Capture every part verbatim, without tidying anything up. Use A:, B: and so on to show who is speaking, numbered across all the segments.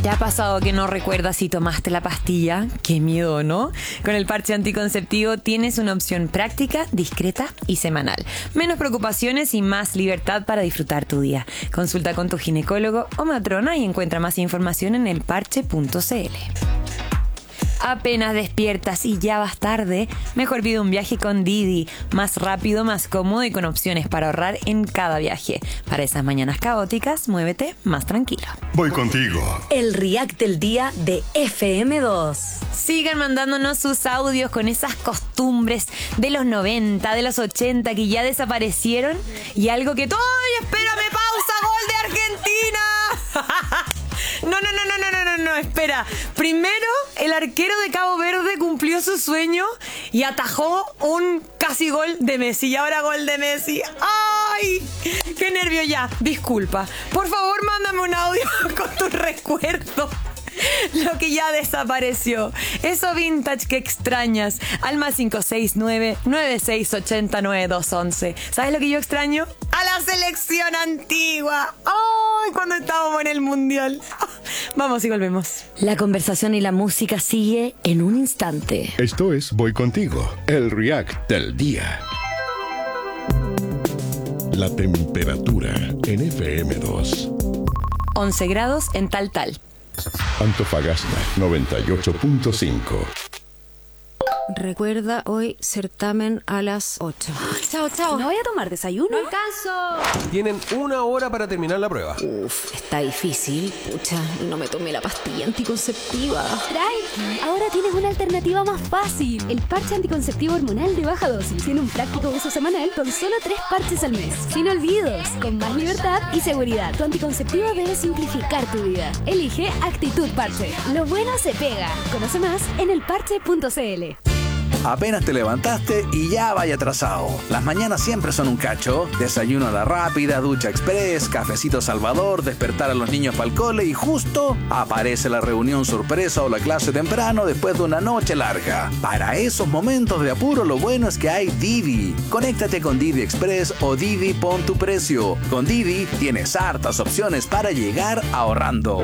A: ¿Te ha pasado que no recuerdas si tomaste la pastilla? Qué miedo, ¿no? Con el parche anticonceptivo tienes una opción práctica, discreta y semanal. Menos preocupaciones y más libertad para disfrutar tu día. Consulta con tu ginecólogo o matrona y encuentra más información en el parche punto c l. Apenas despiertas y ya vas tarde, mejor pide un viaje con Didi. Más rápido, más cómodo y con opciones para ahorrar en cada viaje. Para esas mañanas caóticas, muévete más tranquilo.
B: Voy contigo.
C: El React del día de F M dos.
A: Sigan mandándonos sus audios con esas costumbres de los noventa, de los ochenta que ya desaparecieron. Y algo que... ¡Ay, espérame, pausa! ¡Gol de Argentina! No, no, no, no, no, no, no, no, espera. Primero, el arquero de Cabo Verde cumplió su sueño y atajó un casi gol de Messi. Y ahora gol de Messi. ¡Ay! ¡Qué nervio ya! Disculpa. Por favor, mándame un audio con tu recuerdo. Lo que ya desapareció. Eso vintage que extrañas. Al más cinco seis nueve, nueve seis ocho nueve dos uno uno. ¿Sabes lo que yo extraño? A la selección antigua. ¡Ay! Cuando estábamos en el mundial. Vamos y volvemos.
C: La conversación y la música sigue en un instante.
B: Esto es Voy Contigo, el React del día. La temperatura en F M dos.
A: once grados en Tal Tal.
B: Antofagasta noventa y ocho punto cinco.
D: Recuerda, hoy certamen a las ocho.
E: Chao, chao.
D: ¿No voy a tomar desayuno?
E: ¡No alcanzo!
F: Tienen una hora para terminar la prueba.
D: Uf, está difícil. Pucha, no me tomé la pastilla anticonceptiva.
E: Tranqui, ahora tienes una alternativa más fácil. El parche anticonceptivo hormonal de baja dosis. Tiene un práctico uso semanal con solo tres parches al mes. Sin olvidos, con más libertad y seguridad. Tu anticonceptivo debe simplificar tu vida. Elige Actitud Parche. Lo bueno se pega. Conoce más en el parche punto c l.
G: Apenas te levantaste y ya vaya atrasado. Las mañanas siempre son un cacho. Desayuno a la rápida, ducha express, cafecito Salvador, despertar a los niños para el cole y justo aparece la reunión sorpresa o la clase temprano después de una noche larga. Para esos momentos de apuro lo bueno es que hay Didi. Conéctate con Didi Express o Didi Pon tu Precio. Con Didi tienes hartas opciones para llegar ahorrando.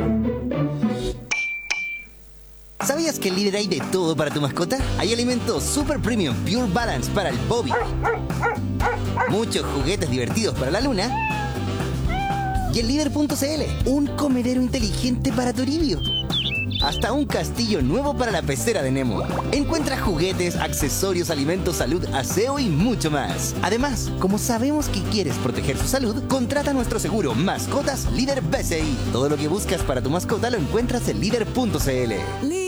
H: ¿Sabías que en Líder hay de todo para tu mascota? Hay alimentos Super Premium Pure Balance para el Bobby, muchos juguetes divertidos para la Luna y en Líder punto c l, un comedero inteligente para Toribio. Hasta un castillo nuevo para la pecera de Nemo. Encuentra juguetes, accesorios, alimentos, salud, aseo y mucho más. Además, como sabemos que quieres proteger su salud, contrata nuestro seguro Mascotas Líder B C I. Todo lo que buscas para tu mascota lo encuentras en Líder punto c l.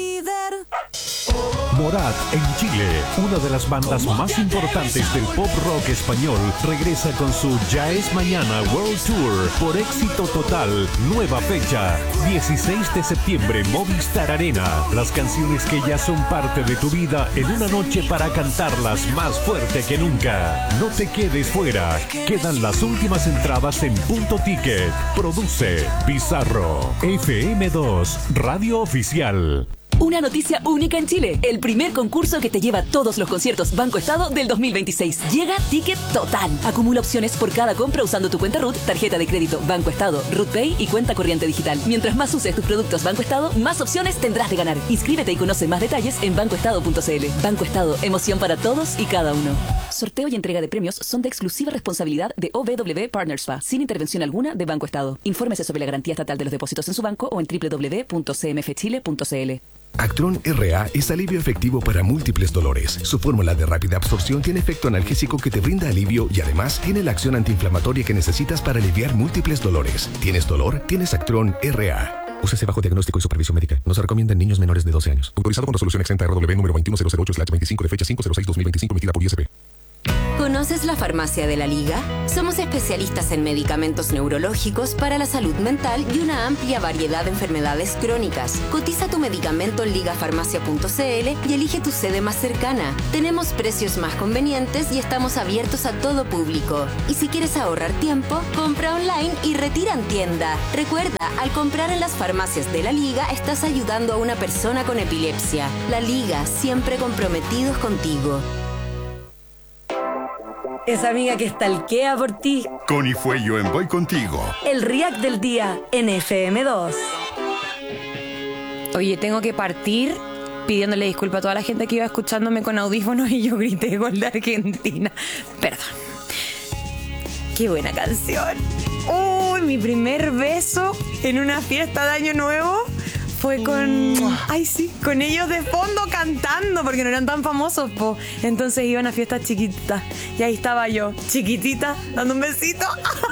I: Morat en Chile, una de las bandas más importantes del pop rock español, regresa con su Ya es Mañana World Tour por éxito total. Nueva fecha, dieciséis de septiembre, Movistar Arena. Las canciones que ya son parte de tu vida en una noche para cantarlas más fuerte que nunca. No te quedes fuera. Quedan las últimas entradas en Punto Ticket. Produce Bizarro. F M dos, Radio Oficial.
J: Una noticia única en Chile. El primer concurso que te lleva todos los conciertos Banco Estado del dos mil veintiséis. Llega Ticket Total. Acumula opciones por cada compra usando tu cuenta R U T, tarjeta de crédito Banco Estado, R U T Pay y cuenta corriente digital. Mientras más uses tus productos Banco Estado, más opciones tendrás de ganar. Inscríbete y conoce más detalles en banco estado punto c l. Banco Estado, emoción para todos y cada uno. Sorteo y entrega de premios son de exclusiva responsabilidad de O B W Partners F A, sin intervención alguna de Banco Estado. Infórmese sobre la garantía estatal de los depósitos en su banco o en doble u doble u doble u punto c m f chile punto c l.
K: Actron R A es alivio efectivo para múltiples dolores. Su fórmula de rápida absorción tiene efecto analgésico que te brinda alivio y además tiene la acción antiinflamatoria que necesitas para aliviar múltiples dolores. ¿Tienes dolor? Tienes Actron R A. Úsese bajo diagnóstico y supervisión médica. No se recomienda en niños menores de doce años. Autorizado con resolución exenta R W número veintiuno mil ocho slash veinticinco de fecha cinco cero seis dos mil veinticinco emitida por I S P.
L: ¿Conoces la Farmacia de la Liga? Somos especialistas en medicamentos neurológicos para la salud mental y una amplia variedad de enfermedades crónicas. Cotiza tu medicamento en liga farmacia punto c l y elige tu sede más cercana. Tenemos precios más convenientes y estamos abiertos a todo público. Y si quieres ahorrar tiempo, compra online y retira en tienda. Recuerda, al comprar en las farmacias de la Liga, estás ayudando a una persona con epilepsia. La Liga, siempre comprometidos contigo.
C: Esa amiga que stalkea por ti.
B: Connie fue yo en Voy Contigo.
C: El React del día en F M dos.
A: Oye, tengo que partir pidiéndole disculpas a toda la gente que iba escuchándome con audífonos y yo grité gol de Argentina. Perdón. Qué buena canción. Uy, mi primer beso en una fiesta de Año Nuevo fue con... Ay, sí, con ellos de fondo cantando, porque no eran tan famosos, po. Entonces iban a fiestas chiquititas. Y ahí estaba yo, chiquitita, dando un besito.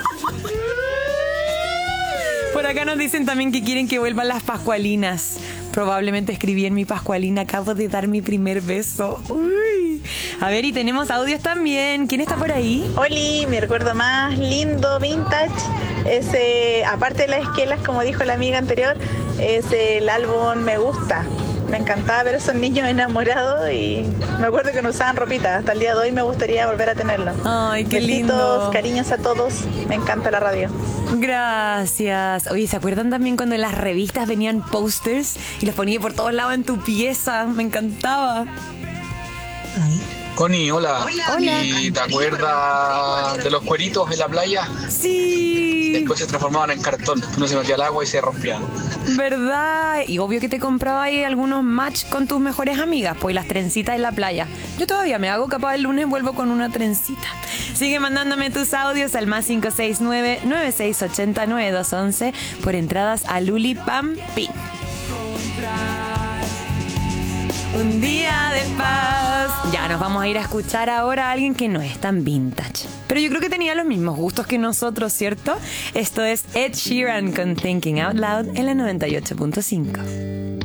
A: Por acá nos dicen también que quieren que vuelvan las pascualinas. Probablemente escribí en mi pascualina, acabo de dar mi primer beso. Uy. A ver, y tenemos audios también. ¿Quién está por ahí?
M: Oli, mi recuerdo más lindo, vintage, es, eh, aparte de las esquelas, como dijo la amiga anterior, es el álbum Me Gusta. Me encantaba ver a esos niños enamorados y me acuerdo que no usaban ropita. Hasta el día de hoy me gustaría volver a tenerlo.
A: Ay, qué
M: Besitos,
A: lindo.
M: cariños a todos. Me encanta la radio.
A: Gracias. Oye, ¿se acuerdan también cuando en las revistas venían posters y los ponía por todos lados en tu pieza? Me encantaba.
N: Connie, hola.
A: Hola.
N: ¿Y te acuerdas de los cueritos en la playa?
A: Sí.
N: Después se transformaban en cartón. Uno se metía al agua y se rompían.
A: ¿Verdad? Y obvio que te compraba ahí algunos match con tus mejores amigas, pues las trencitas en la playa. Yo todavía me hago, capaz el lunes vuelvo con una trencita. Sigue mandándome tus audios al más cinco seis nueve, nueve seis ocho nueve dos uno uno por entradas a Luli Pampi. Un día de paz. Ya nos vamos a ir a escuchar ahora a alguien que no es tan vintage, pero yo creo que tenía los mismos gustos que nosotros, ¿cierto? Esto es Ed Sheeran con Thinking Out Loud en la noventa y ocho punto cinco.